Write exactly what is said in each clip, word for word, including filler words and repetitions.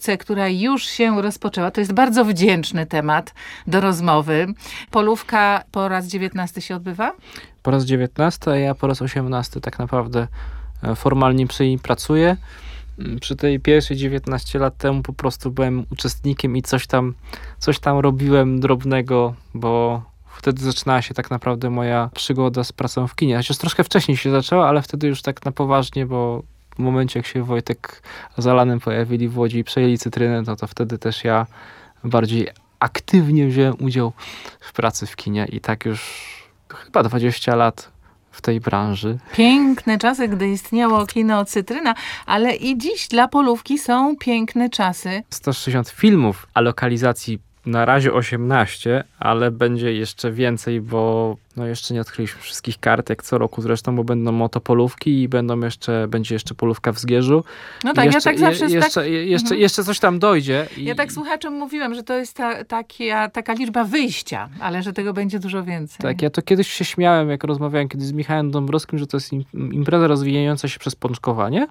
polówce, która już się rozpoczęła. To jest bardzo wdzięczny temat do rozmowy. Polówka po raz dziewiętnasty się odbywa? Po raz dziewiętnasty, a ja po raz osiemnasty tak naprawdę formalnie przy niej pracuję. Przy tej pierwszej dziewiętnaście lat temu po prostu byłem uczestnikiem i coś tam, coś tam robiłem drobnego, bo wtedy zaczynała się tak naprawdę moja przygoda z pracą w kinie. Chociaż troszkę wcześniej się zaczęła, ale wtedy już tak na poważnie, bo w momencie jak się Wojtek z Alanem pojawili w Łodzi i przejęli Cytrynę, no to wtedy też ja bardziej aktywnie wziąłem udział w pracy w kinie i tak już chyba dwadzieścia lat w tej branży. Piękne czasy, gdy istniało kino Cytryna, ale i dziś dla Polówki są piękne czasy. sto sześćdziesiąt filmów, a lokalizacji na razie osiemnaście, ale będzie jeszcze więcej, bo no jeszcze nie odkryliśmy wszystkich kart, jak co roku zresztą, bo będą motopolówki i będą jeszcze, będzie jeszcze polówka w Zgierzu. No tak, jeszcze, ja tak zawsze... Je, jeszcze, tak, jeszcze, mhm. jeszcze coś tam dojdzie. I, ja tak słuchaczom mówiłam, że to jest ta, taka, taka liczba wyjścia, ale że tego będzie dużo więcej. Tak, ja to kiedyś się śmiałem, jak rozmawiałem kiedyś z Michałem Dąbrowskim, że to jest impreza rozwijająca się przez pączkowanie.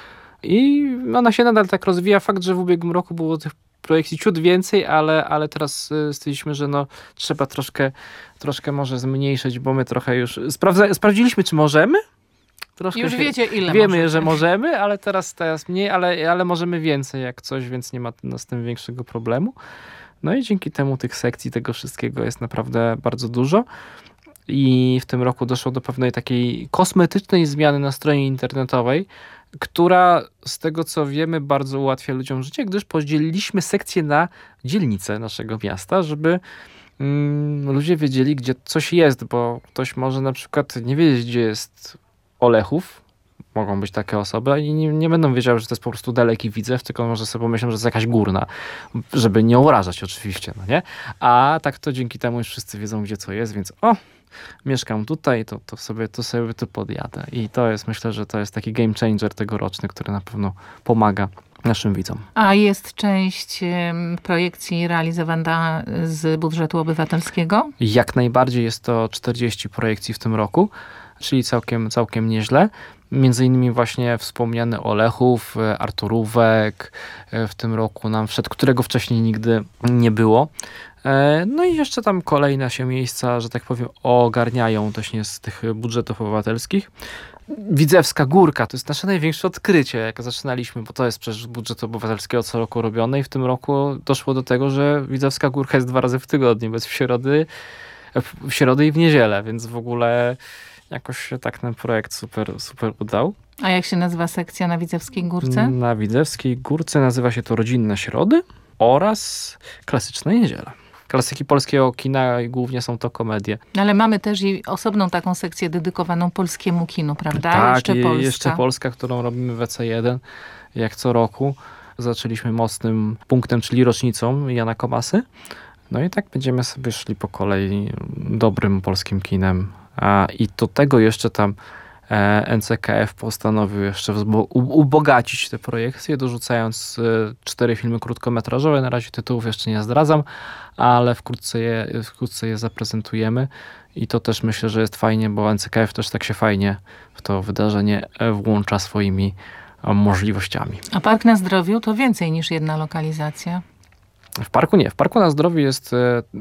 I ona się nadal tak rozwija. Fakt, że w ubiegłym roku było tych projekcji ciut więcej, ale, ale teraz stwierdziliśmy, że no, trzeba troszkę, troszkę może zmniejszyć, bo my trochę już sprawdza, sprawdziliśmy, czy możemy. Troszkę już się, wiecie, ile wiemy, możecie. że możemy, ale teraz, teraz mniej, ale, ale możemy więcej jak coś, więc nie ma z tym większego problemu. No i dzięki temu tych sekcji, tego wszystkiego jest naprawdę bardzo dużo. I w tym roku doszło do pewnej takiej kosmetycznej zmiany na stronie internetowej, która z tego co wiemy bardzo ułatwia ludziom życie, gdyż podzieliliśmy sekcje na dzielnice naszego miasta, żeby mm, ludzie wiedzieli, gdzie coś jest, bo ktoś może na przykład nie wiedzieć, gdzie jest Olechów. Mogą być takie osoby i nie, nie będą wiedziały, że to jest po prostu daleki Widzew, tylko może sobie pomyślą, że to jest jakaś górna, żeby nie urażać oczywiście, no nie? A tak to dzięki temu już wszyscy wiedzą, gdzie co jest, więc o, mieszkam tutaj, to, to sobie to sobie tu podjadę. I to jest, myślę, że to jest taki game changer tegoroczny, który na pewno pomaga naszym widzom. A jest część um, projekcji realizowana z budżetu obywatelskiego? Jak najbardziej jest to czterdzieści projekcji w tym roku, czyli całkiem, całkiem nieźle. Między innymi właśnie wspomniany Olechów, Arturówek w tym roku nam wszedł, którego wcześniej nigdy nie było. No i jeszcze tam kolejne się miejsca, że tak powiem, ogarniają właśnie z tych budżetów obywatelskich. Widzewska Górka to jest nasze największe odkrycie, jak zaczynaliśmy, bo to jest przecież z budżetu obywatelskiego co roku robione i w tym roku doszło do tego, że Widzewska Górka jest dwa razy w tygodniu, bez w środy, w środę i w niedzielę, więc w ogóle jakoś się tak ten projekt super, super udał. A jak się nazywa sekcja na Widzewskiej Górce? Na Widzewskiej Górce nazywa się to Rodzinne Środy oraz Klasyczne Niedziele. Klasyki polskiego kina i głównie są to komedie. Ale mamy też i osobną taką sekcję dedykowaną polskiemu kinu, prawda? Tak, jeszcze Polska. jeszcze Polska, którą robimy w E C jeden, jak co roku. Zaczęliśmy mocnym punktem, czyli rocznicą Jana Komasy. No i tak będziemy sobie szli po kolei dobrym polskim kinem. A, I do tego jeszcze tam e, N C K F postanowił jeszcze wzbo- ubogacić te projekcje, dorzucając e, cztery filmy krótkometrażowe. Na razie tytułów jeszcze nie zdradzam, ale wkrótce je, wkrótce je zaprezentujemy. I to też myślę, że jest fajnie, bo N C K F też tak się fajnie w to wydarzenie włącza swoimi możliwościami. A Park na Zdrowiu to więcej niż jedna lokalizacja? W parku nie. W Parku na Zdrowiu jest,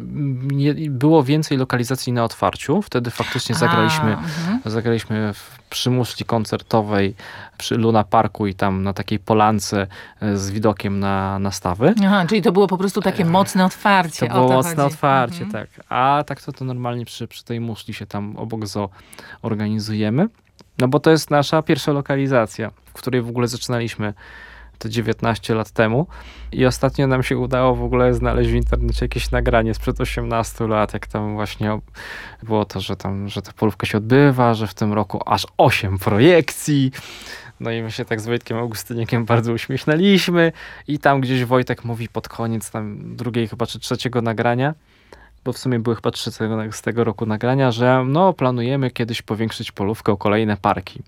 nie, było więcej lokalizacji na otwarciu. Wtedy faktycznie zagraliśmy, A, zagraliśmy w, przy muszli koncertowej przy Luna Parku i tam na takiej polance z widokiem na, na stawy. Aha, czyli to było po prostu takie mocne otwarcie. To było to mocne chodzi. otwarcie, mhm. tak. A tak to, to normalnie przy, przy tej muszli się tam obok zoo organizujemy. No bo to jest nasza pierwsza lokalizacja, w której w ogóle zaczynaliśmy to dziewiętnaście lat temu i ostatnio nam się udało w ogóle znaleźć w internecie jakieś nagranie sprzed osiemnastu lat, jak tam właśnie było to, że tam, że ta polówka się odbywa, że w tym roku aż osiem projekcji. No i my się tak z Wojtkiem Augustyniakiem bardzo uśmiechnęliśmy i tam gdzieś Wojtek mówi pod koniec tam drugiej chyba czy trzeciego nagrania, bo w sumie były chyba trzy z tego roku nagrania, że no planujemy kiedyś powiększyć polówkę o kolejne parki.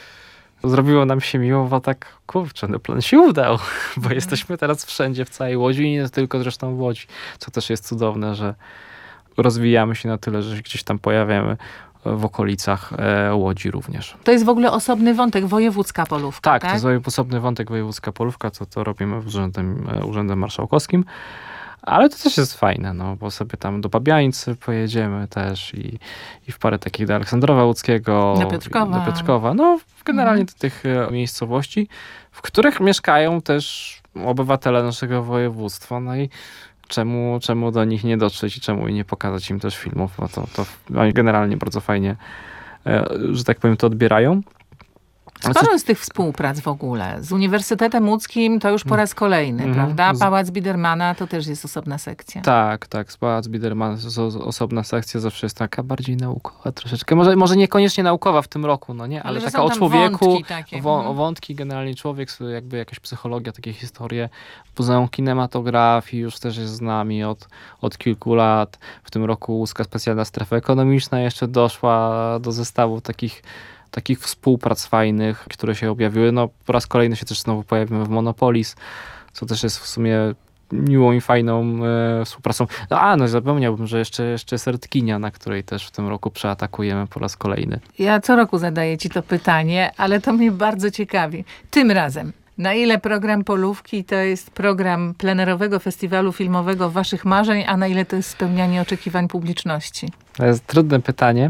Zrobiło nam się miło, bo tak, kurczę, no plan się udał, bo mhm. jesteśmy teraz wszędzie, w całej Łodzi i nie tylko zresztą w Łodzi, co też jest cudowne, że rozwijamy się na tyle, że się gdzieś tam pojawiamy w okolicach e, Łodzi również. To jest w ogóle osobny wątek, wojewódzka polówka, Tak, tak? to jest osobny wątek wojewódzka polówka, co to robimy w urzędem, urzędem marszałkowskim. Ale to też jest fajne, no, bo sobie tam do Pabiańcy pojedziemy też i, i w parę takich do Aleksandrowa Łódzkiego, Do Piotrkowa. do Piotrkowa. No, generalnie Mhm. do tych e, miejscowości, w których mieszkają też obywatele naszego województwa. No i czemu, czemu do nich nie dotrzeć i czemu nie pokazać im też filmów, bo to, to oni generalnie bardzo fajnie, e, że tak powiem, to odbierają. Sporo jest tych współprac w ogóle. Z Uniwersytetem Łódzkim to już po raz kolejny, Mhm. prawda? Z- Pałac Bidermana to też jest osobna sekcja. Tak, tak. Z Pałac Biderman z- z- osobna sekcja zawsze jest taka bardziej naukowa troszeczkę. Może, może niekoniecznie naukowa w tym roku, no nie, ale, Ale że taka są o tam człowieku, wątki takie. wo, Mhm. wątki, generalnie człowiek, jakby jakaś psychologia, takie historie. Muzeum Kinematografii już też jest z nami od, od kilku lat. W tym roku Łódzka Specjalna Strefa Ekonomiczna jeszcze doszła do zestawu takich takich współprac fajnych, które się objawiły. No, po raz kolejny się też znowu pojawimy w Monopolis, co też jest w sumie miłą i fajną e, współpracą. No a, no zapomniałbym, że jeszcze, jeszcze jest Redkinia, na której też w tym roku przeatakujemy po raz kolejny. Ja co roku zadaję ci to pytanie, ale to mnie bardzo ciekawi. Tym razem, na ile program Polówki to jest program plenerowego festiwalu filmowego waszych marzeń, a na ile to jest spełnianie oczekiwań publiczności? To jest trudne pytanie.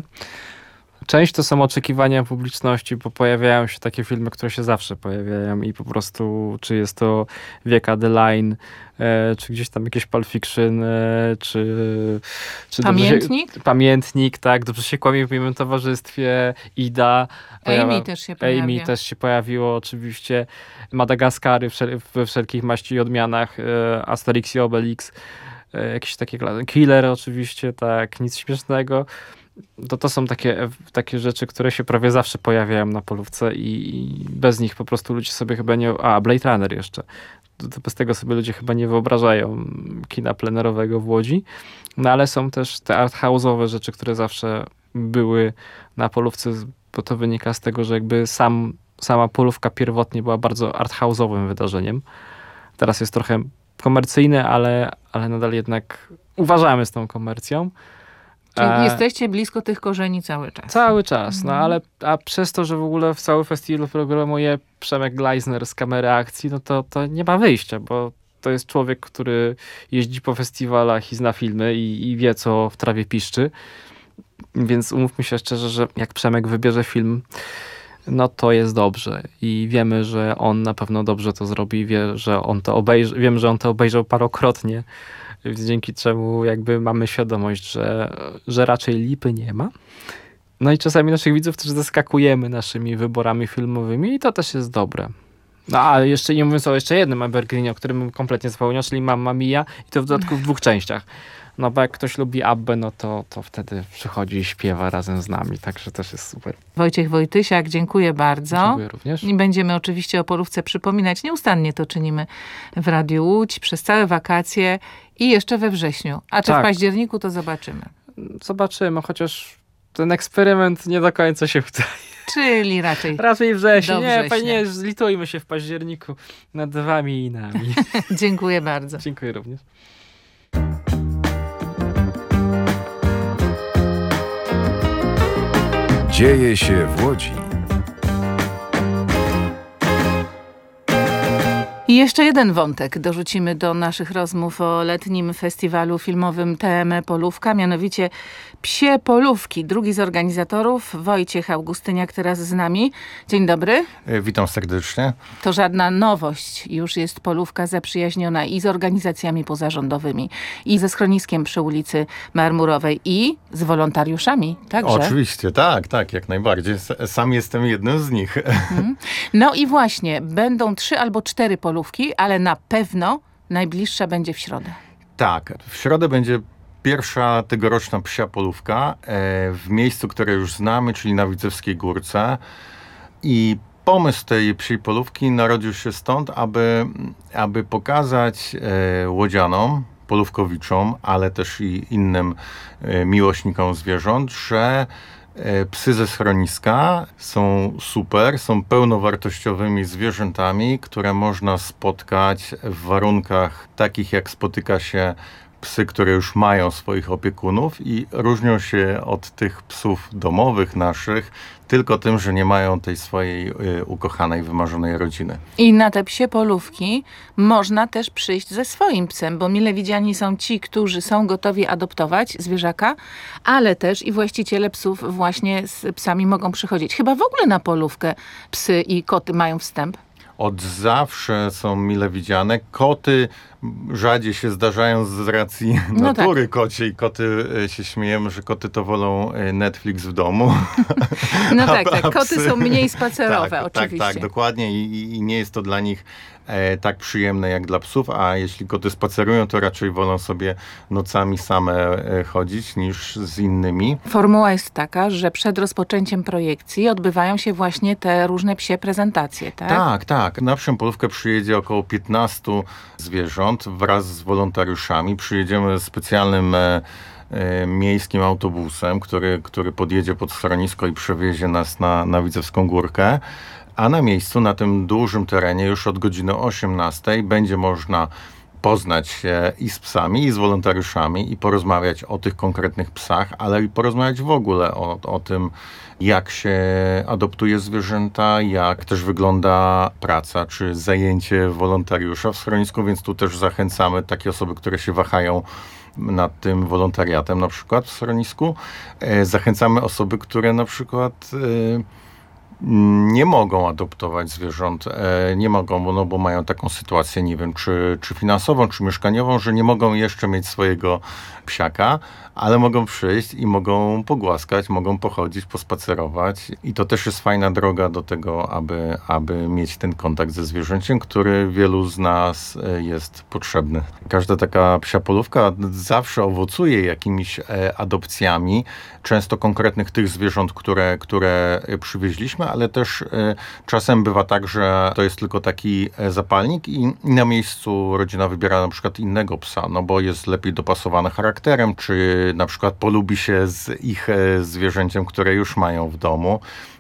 Część to są oczekiwania publiczności, bo pojawiają się takie filmy, które się zawsze pojawiają i po prostu, czy jest to Wiek Adeline, e, czy gdzieś tam jakieś Pulp Fiction, e, czy... czy Pamiętnik? Dobrze się, pamiętnik, tak. Dobrze się kłamie w moim towarzystwie. Ida. Amy pojawia- też się pojawia. Amy też się pojawiło oczywiście. Madagaskary wszel- we wszelkich maści i odmianach. E, Asterix i Obelix. E, jakieś takie... kla- Killer oczywiście, tak. Nic śmiesznego. To, to są takie, takie rzeczy, które się prawie zawsze pojawiają na polówce i, i bez nich po prostu ludzie sobie chyba nie... A, Blade Runner jeszcze. To, to bez tego sobie ludzie chyba nie wyobrażają kina plenerowego w Łodzi. No ale są też te arthouse'owe rzeczy, które zawsze były na polówce, bo to wynika z tego, że jakby sam, sama polówka pierwotnie była bardzo arthouse'owym wydarzeniem. Teraz jest trochę komercyjne, ale, ale nadal jednak uważamy z tą komercją. Czyli E, jesteście blisko tych korzeni cały czas. Cały czas, no Mhm. ale a przez to, że w ogóle w cały festiwal programuje Przemek Gleisner z Kamery Akcji, no to, to nie ma wyjścia, bo to jest człowiek, który jeździ po festiwalach i zna filmy i, i wie, co w trawie piszczy. Więc umówmy się szczerze, że jak Przemek wybierze film, no to jest dobrze. I wiemy, że on na pewno dobrze to zrobi, wie, że on to obejrzy, wiem, że on to obejrzał parokrotnie, więc dzięki czemu jakby mamy świadomość, że, że raczej lipy nie ma. No i czasami naszych widzów też zaskakujemy naszymi wyborami filmowymi i to też jest dobre. No a jeszcze nie mówiąc o jeszcze jednym evergreenie, o którym kompletnie zapomniał, czyli Mamma Mia i to w dodatku w dwóch częściach. No bo jak ktoś lubi Abbę, no to, to wtedy przychodzi i śpiewa razem z nami, także też jest super. Wojciech Wojtysiak, dziękuję bardzo. Dziękuję również. I będziemy oczywiście o polówce przypominać. Nieustannie to czynimy w Radiu Łódź przez całe wakacje i jeszcze we wrześniu. A czy Tak. w październiku, to zobaczymy. Zobaczymy, chociaż ten eksperyment nie do końca się udaje. Czyli raczej Raczej wrzesień. Do Nie, września. fajnie, zlitujmy się w październiku nad wami i nami. dziękuję bardzo. Dziękuję również. Dzieje się w Łodzi. I jeszcze jeden wątek dorzucimy do naszych rozmów o letnim festiwalu filmowym T M E Polówka, mianowicie Psie Polówki. Drugi z organizatorów, Wojciech Augustyniak, teraz z nami. Dzień dobry. E, Witam serdecznie. To żadna nowość. Już jest Polówka zaprzyjaźniona i z organizacjami pozarządowymi, i ze schroniskiem przy ulicy Marmurowej, i z wolontariuszami także. Oczywiście, tak, tak, jak najbardziej. S- Sam jestem jednym z nich. No i właśnie, będą trzy albo cztery polówki, ale na pewno najbliższa będzie w środę. Tak, w środę będzie pierwsza tegoroczna psia polówka e, w miejscu, które już znamy, czyli na Widzewskiej Górce. I pomysł tej psiej polówki narodził się stąd, aby, aby pokazać e, łodzianom, polówkowiczom, ale też i innym e, miłośnikom zwierząt, że e, psy ze schroniska są super, są pełnowartościowymi zwierzętami, które można spotkać w warunkach takich, jak spotyka się psy, które już mają swoich opiekunów i różnią się od tych psów domowych naszych tylko tym, że nie mają tej swojej y, ukochanej, wymarzonej rodziny. I na te psie polówki można też przyjść ze swoim psem, bo mile widziani są ci, którzy są gotowi adoptować zwierzaka, ale też i właściciele psów właśnie z psami mogą przychodzić. Chyba w ogóle na polówkę psy i koty mają wstęp. Od zawsze są mile widziane. Koty rzadziej się zdarzają z racji No natury tak. kociej. Koty, e, się śmiejemy, że koty to wolą e, Netflix w domu. No A- tak, a tak. Koty psy- są mniej spacerowe, tak, oczywiście. Tak, tak, dokładnie I, i- i nie jest to dla nich e, tak przyjemne jak dla psów, a jeśli koty spacerują, to raczej wolą sobie nocami same e, chodzić niż z innymi. Formuła jest taka, że przed rozpoczęciem projekcji odbywają się właśnie te różne psie prezentacje, tak? Tak, tak. Na psią polówkę przyjedzie około piętnastu zwierząt wraz z wolontariuszami. Przyjedziemy specjalnym e, e, miejskim autobusem, który, który podjedzie pod schronisko i przewiezie nas na, na Widzewską Górkę. A na miejscu, na tym dużym terenie, już od godziny osiemnastej będzie można poznać się i z psami, i z wolontariuszami i porozmawiać o tych konkretnych psach, ale i porozmawiać w ogóle o, o tym, jak się adoptuje zwierzęta, jak też wygląda praca czy zajęcie wolontariusza w schronisku, więc tu też zachęcamy takie osoby, które się wahają nad tym wolontariatem na przykład w schronisku. E, Zachęcamy osoby, które na przykład e, nie mogą adoptować zwierząt, e, nie mogą, bo, no, bo mają taką sytuację, nie wiem, czy, czy finansową, czy mieszkaniową, że nie mogą jeszcze mieć swojego psiaka, ale mogą przyjść i mogą pogłaskać, mogą pochodzić, pospacerować i to też jest fajna droga do tego, aby, aby mieć ten kontakt ze zwierzęciem, który wielu z nas e, jest potrzebny. Każda taka psia polówka zawsze owocuje jakimiś e, adopcjami, często konkretnych tych zwierząt, które, które przywieźliśmy, ale też e, czasem bywa tak, że to jest tylko taki e, zapalnik i na miejscu rodzina wybiera na przykład innego psa, no bo jest lepiej dopasowany charakterem, czy na przykład polubi się z ich e, zwierzęciem, które już mają w domu.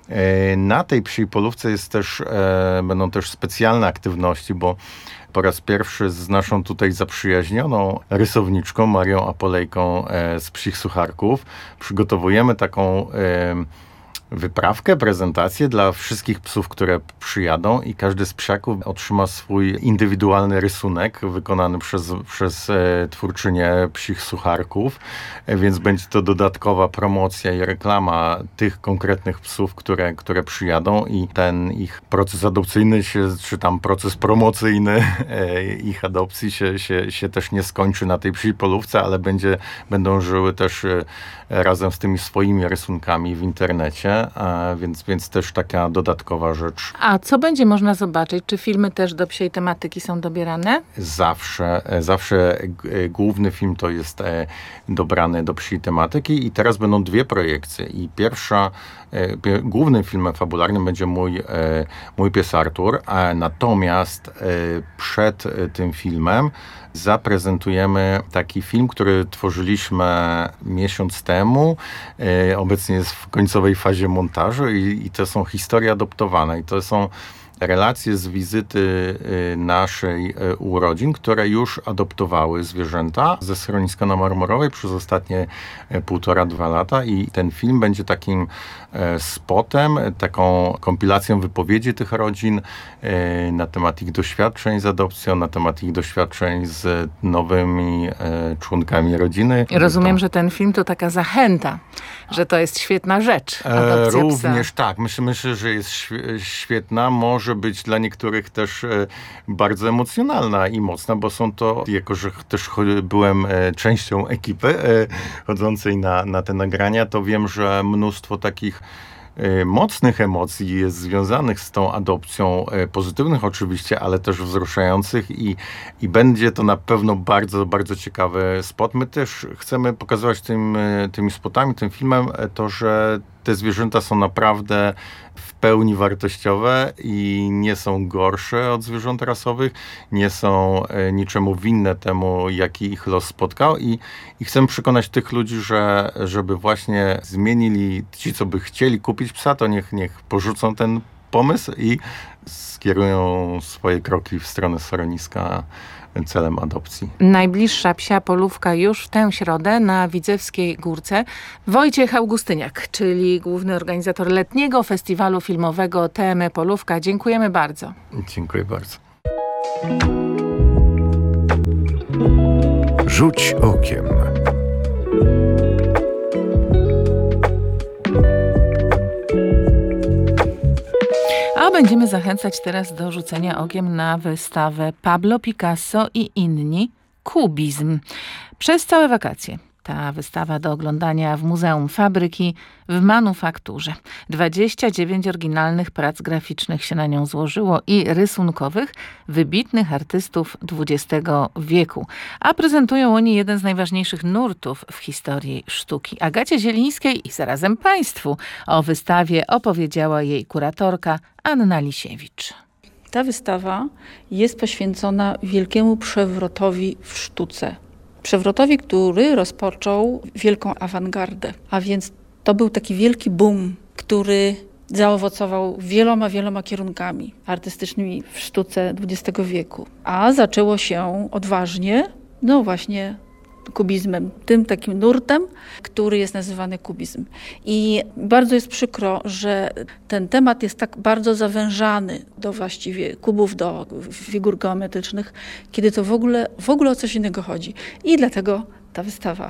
E, Na tej psiej polówce jest też, e, będą też specjalne aktywności, bo po raz pierwszy z naszą tutaj zaprzyjaźnioną rysowniczką Marią Apolejką e, z Psich Sucharków przygotowujemy taką e, wyprawkę, prezentację dla wszystkich psów, które przyjadą i każdy z psiaków otrzyma swój indywidualny rysunek wykonany przez, przez e, twórczynię Psich Sucharków, e, więc będzie to dodatkowa promocja i reklama tych konkretnych psów, które, które przyjadą i ten ich proces adopcyjny się, czy tam proces promocyjny e, ich adopcji się, się, się też nie skończy na tej psiej polówce, ale będzie, będą żyły też e, razem z tymi swoimi rysunkami w internecie. A więc, więc też taka dodatkowa rzecz. A co będzie można zobaczyć? Czy filmy też do psiej tematyki są dobierane? Zawsze, e, zawsze g- e, główny film to jest e, dobrany do psiej tematyki i teraz będą dwie projekcje. I pierwsza, e, pie- głównym filmem fabularnym będzie mój, e, mój pies Artur, a natomiast e, przed e, tym filmem zaprezentujemy taki film, który tworzyliśmy miesiąc temu. E, Obecnie jest w końcowej fazie montażu i, i to są historie adoptowane. I to są relacje z wizyty y, naszej y, urodzin, które już adoptowały zwierzęta ze schroniska na Marmorowej przez ostatnie y, półtora, dwa lata i ten film będzie takim y, spotem, y, taką kompilacją wypowiedzi tych rodzin y, na temat ich doświadczeń z adopcją, na temat ich doświadczeń z nowymi y, członkami rodziny. Rozumiem, To- że ten film to taka zachęta, że to jest świetna rzecz. E, Adopcja Również psa. tak. Myślę, myślę, że jest świe- świetna. Może być dla niektórych też e, bardzo emocjonalna i mocna, bo są to, jako że też cho- byłem e, częścią ekipy e, chodzącej na, na te nagrania, to wiem, że mnóstwo takich e, mocnych emocji jest związanych z tą adopcją, e, pozytywnych oczywiście, ale też wzruszających i, i będzie to na pewno bardzo, bardzo ciekawy spot. My też chcemy pokazywać tym, e, tymi spotami, tym filmem e, to, że te zwierzęta są naprawdę w pełni wartościowe i nie są gorsze od zwierząt rasowych, nie są e, niczemu winne temu, jaki ich los spotkał i, i chcę przekonać tych ludzi, że żeby właśnie zmienili, ci co by chcieli kupić psa, to niech, niech porzucą ten pomysł i skierują swoje kroki w stronę schroniska celem adopcji. Najbliższa psia polówka już w tę środę na Widzewskiej Górce. Wojciech Augustyniak, czyli główny organizator letniego festiwalu filmowego T M E Polówka. Dziękujemy bardzo. Dziękuję bardzo. Rzuć okiem. A będziemy zachęcać teraz do rzucenia okiem na wystawę Pablo Picasso i inni Kubizm. Przez całe wakacje ta wystawa do oglądania w Muzeum Fabryki w Manufakturze. dwadzieścia dziewięć oryginalnych prac graficznych się na nią złożyło i rysunkowych wybitnych artystów dwudziestego wieku. A prezentują oni jeden z najważniejszych nurtów w historii sztuki. Agacie Zielińskiej i zarazem Państwu o wystawie opowiedziała jej kuratorka Anna Lisiewicz. Ta wystawa jest poświęcona wielkiemu przewrotowi w sztuce. Przewrotowi, który rozpoczął wielką awangardę. A więc to był taki wielki boom, który zaowocował wieloma, wieloma kierunkami artystycznymi w sztuce dwudziestego wieku. A zaczęło się odważnie, no właśnie kubizmem, tym takim nurtem, który jest nazywany kubizm. I bardzo jest przykro, że ten temat jest tak bardzo zawężany do właściwie kubów, do figur geometrycznych, kiedy to w ogóle, w ogóle o coś innego chodzi. I dlatego ta wystawa.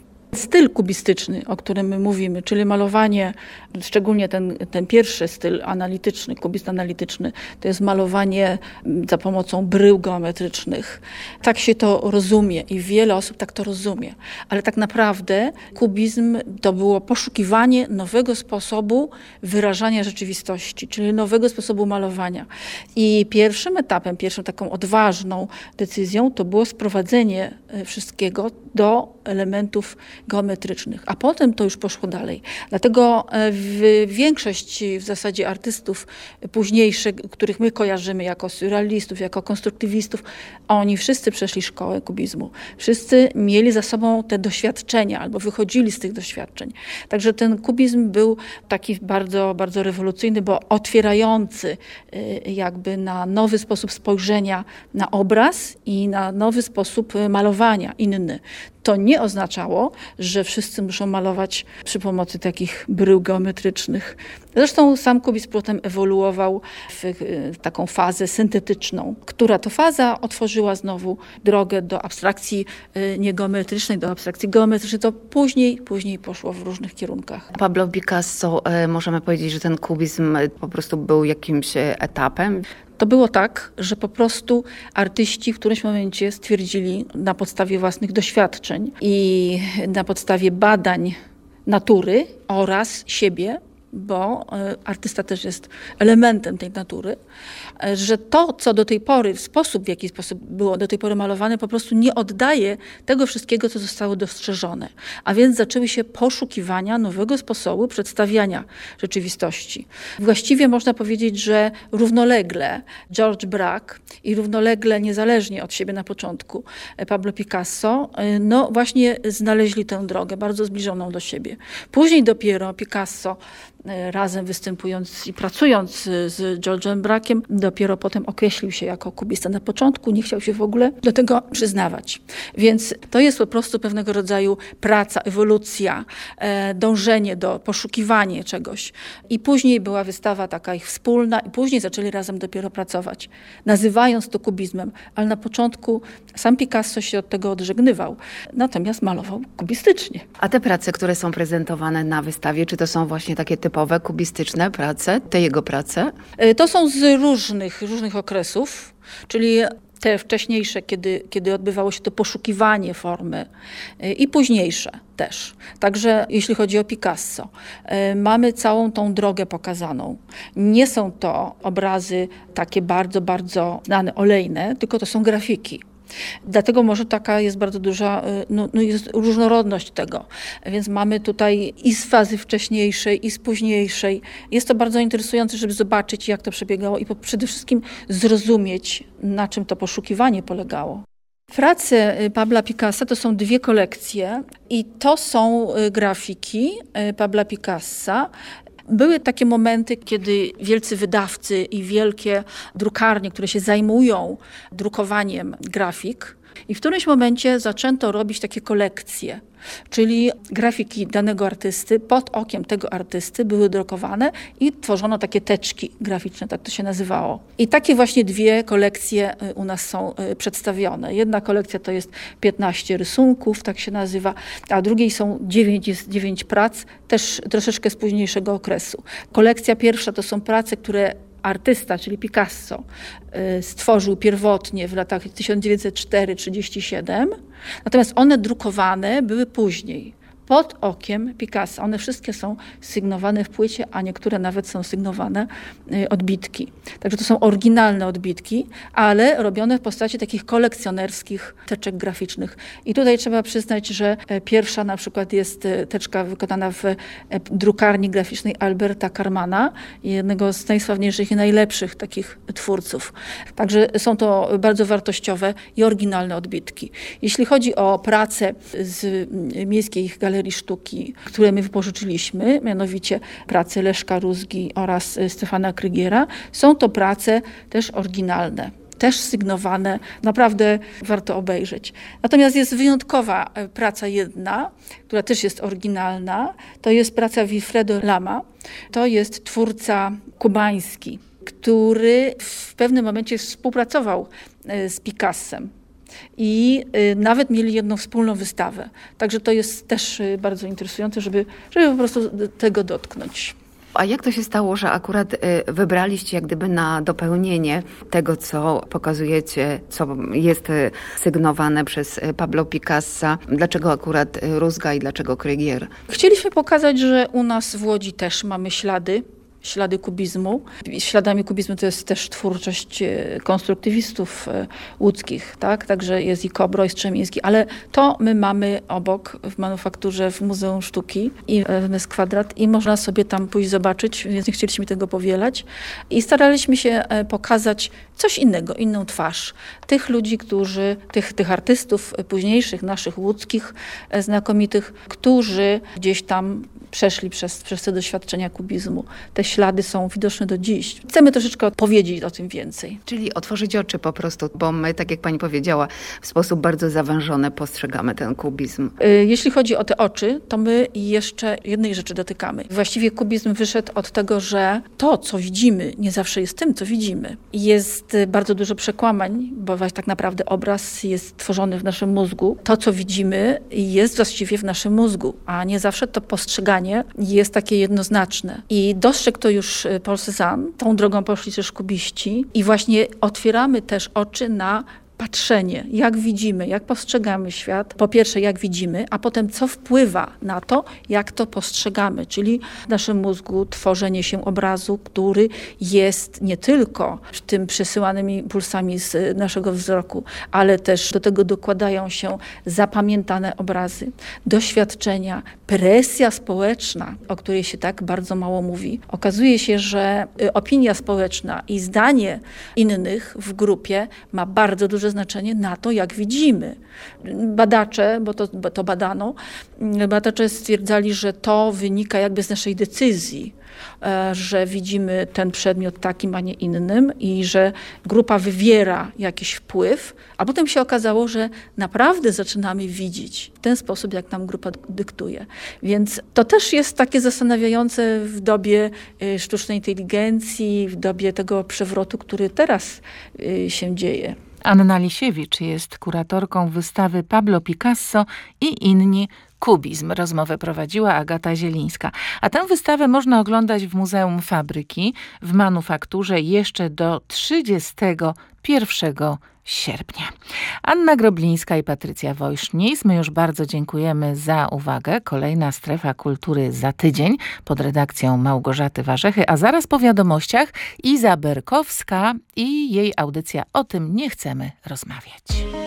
Styl kubistyczny, o którym my mówimy, czyli malowanie, szczególnie ten, ten pierwszy styl analityczny, kubizm analityczny, to jest malowanie za pomocą brył geometrycznych. Tak się to rozumie i wiele osób tak to rozumie. Ale tak naprawdę kubizm to było poszukiwanie nowego sposobu wyrażania rzeczywistości, czyli nowego sposobu malowania. I pierwszym etapem, pierwszą taką odważną decyzją to było sprowadzenie wszystkiego do elementów geometrycznych, a potem to już poszło dalej. Dlatego w większość w zasadzie artystów późniejszych, których my kojarzymy jako surrealistów, jako konstruktywistów, oni wszyscy przeszli szkołę kubizmu. Wszyscy mieli za sobą te doświadczenia albo wychodzili z tych doświadczeń. Także ten kubizm był taki bardzo, bardzo rewolucyjny, bo otwierający jakby na nowy sposób spojrzenia na obraz i na nowy sposób malowania, inny. To nie oznaczało, że wszyscy muszą malować przy pomocy takich brył geometrycznych. Zresztą sam kubizm potem ewoluował w taką fazę syntetyczną, która to faza otworzyła znowu drogę do abstrakcji niegeometrycznej, do abstrakcji geometrycznej. To później, później poszło w różnych kierunkach. Pablo Picasso, możemy powiedzieć, że ten kubizm po prostu był jakimś etapem? To było tak, że po prostu artyści w którymś momencie stwierdzili na podstawie własnych doświadczeń i na podstawie badań natury oraz siebie, bo artysta też jest elementem tej natury, że to, co do tej pory, w sposób, w jaki sposób było do tej pory malowane, po prostu nie oddaje tego wszystkiego, co zostało dostrzeżone. A więc zaczęły się poszukiwania nowego sposobu przedstawiania rzeczywistości. Właściwie można powiedzieć, że równolegle George Braque i równolegle, niezależnie od siebie na początku, Pablo Picasso, no właśnie znaleźli tę drogę, bardzo zbliżoną do siebie. Później dopiero Picasso, razem występując i pracując z George'em Braque'iem, dopiero potem określił się jako kubista. Na początku nie chciał się w ogóle do tego przyznawać. Więc to jest po prostu pewnego rodzaju praca, ewolucja, e, dążenie do poszukiwania czegoś. I później była wystawa taka ich wspólna i później zaczęli razem dopiero pracować, nazywając to kubizmem. Ale na początku sam Picasso się od tego odżegnywał, natomiast malował kubistycznie. A te prace, które są prezentowane na wystawie, czy to są właśnie takie typowe kubistyczne prace, te jego prace? E, to są z różnych, różnych okresów, czyli te wcześniejsze, kiedy, kiedy odbywało się to poszukiwanie formy i późniejsze też. Także jeśli chodzi o Picasso, mamy całą tą drogę pokazaną. Nie są to obrazy takie bardzo, bardzo znane, olejne, tylko to są grafiki. Dlatego może taka jest bardzo duża, no, no jest różnorodność tego. Więc mamy tutaj i z fazy wcześniejszej, i z późniejszej. Jest to bardzo interesujące, żeby zobaczyć, jak to przebiegało i przede wszystkim zrozumieć, na czym to poszukiwanie polegało. Prace Pabla Picassa to są dwie kolekcje i to są grafiki Pabla Picassa. Były takie momenty, kiedy wielcy wydawcy i wielkie drukarnie, które się zajmują drukowaniem grafik, i w którymś momencie zaczęto robić takie kolekcje, czyli grafiki danego artysty pod okiem tego artysty były drukowane i tworzono takie teczki graficzne, tak to się nazywało. I takie właśnie dwie kolekcje u nas są przedstawione. Jedna kolekcja to jest piętnaście rysunków, tak się nazywa, a drugiej są dziewięć, jest dziewięć prac, też troszeczkę z późniejszego okresu. Kolekcja pierwsza to są prace, które artysta, czyli Picasso, stworzył pierwotnie w latach tysiąc dziewięćset cztery do trzydziestu siedmiu, natomiast one drukowane były później, pod okiem Picasso. One wszystkie są sygnowane w płycie, a niektóre nawet są sygnowane odbitki. Także to są oryginalne odbitki, ale robione w postaci takich kolekcjonerskich teczek graficznych. I tutaj trzeba przyznać, że pierwsza na przykład jest teczka wykonana w drukarni graficznej Alberta Karmana, jednego z najsławniejszych i najlepszych takich twórców. Także są to bardzo wartościowe i oryginalne odbitki. Jeśli chodzi o pracę z Miejskiej Galerii Sztuki, które my wypożyczyliśmy, mianowicie prace Leszka Rózgi oraz Stefana Krygiera, są to prace też oryginalne, też sygnowane, naprawdę warto obejrzeć. Natomiast jest wyjątkowa praca jedna, która też jest oryginalna, to jest praca Wilfredo Lama, to jest twórca kubański, który w pewnym momencie współpracował z Picassem. I y, nawet mieli jedną wspólną wystawę. Także to jest też y, bardzo interesujące, żeby, żeby po prostu tego dotknąć. A jak to się stało, że akurat y, wybraliście jak gdyby na dopełnienie tego, co pokazujecie, co jest y, sygnowane przez y, Pablo Picassa? Dlaczego akurat y, Rózga i dlaczego Krygier? Chcieliśmy pokazać, że u nas w Łodzi też mamy ślady, ślady kubizmu. Śladami kubizmu to jest też twórczość konstruktywistów łódzkich, tak? Także jest i Kobro, i Strzemiński, ale to my mamy obok w manufakturze, w Muzeum Sztuki i w M S Kwadrat i można sobie tam pójść zobaczyć, więc nie chcieliśmy tego powielać. I staraliśmy się pokazać coś innego, inną twarz. Tych ludzi, którzy, tych, tych artystów późniejszych, naszych łódzkich, znakomitych, którzy gdzieś tam przeszli przez, przez te doświadczenia kubizmu. Te ślady są widoczne do dziś. Chcemy troszeczkę powiedzieć o tym więcej. Czyli otworzyć oczy po prostu, bo my, tak jak pani powiedziała, w sposób bardzo zawężony postrzegamy ten kubizm. Jeśli chodzi o te oczy, to my jeszcze jednej rzeczy dotykamy. Właściwie kubizm wyszedł od tego, że to, co widzimy, nie zawsze jest tym, co widzimy. Jest bardzo dużo przekłamań, bo właśnie tak naprawdę obraz jest tworzony w naszym mózgu. To, co widzimy, jest właściwie w naszym mózgu, a nie zawsze to postrzeganie jest takie jednoznaczne. I dostrzegł to już Paul Cézanne, tą drogą poszli też kubiści i właśnie otwieramy też oczy na patrzenie, jak widzimy, jak postrzegamy świat. Po pierwsze, jak widzimy, a potem co wpływa na to, jak to postrzegamy, czyli w naszym mózgu tworzenie się obrazu, który jest nie tylko tym przesyłanymi impulsami z naszego wzroku, ale też do tego dokładają się zapamiętane obrazy, doświadczenia, presja społeczna, o której się tak bardzo mało mówi. Okazuje się, że opinia społeczna i zdanie innych w grupie ma bardzo duże znaczenie na to, jak widzimy. Badacze, bo to, bo to badano, badacze stwierdzali, że to wynika jakby z naszej decyzji, że widzimy ten przedmiot takim, a nie innym i że grupa wywiera jakiś wpływ, a potem się okazało, że naprawdę zaczynamy widzieć w ten sposób, jak nam grupa dyktuje. Więc to też jest takie zastanawiające w dobie sztucznej inteligencji, w dobie tego przewrotu, który teraz się dzieje. Anna Lisiewicz jest kuratorką wystawy Pablo Picasso i inni kubizm. Rozmowę prowadziła Agata Zielińska. A tę wystawę można oglądać w Muzeum Fabryki w Manufakturze jeszcze do trzydziestego pierwszego sierpnia. Anna Groblińska i Patrycja Wojsznis. My już bardzo dziękujemy za uwagę. Kolejna Strefa Kultury za tydzień pod redakcją Małgorzaty Warzechy, a zaraz po wiadomościach Iza Berkowska i jej audycja O tym nie chcemy rozmawiać.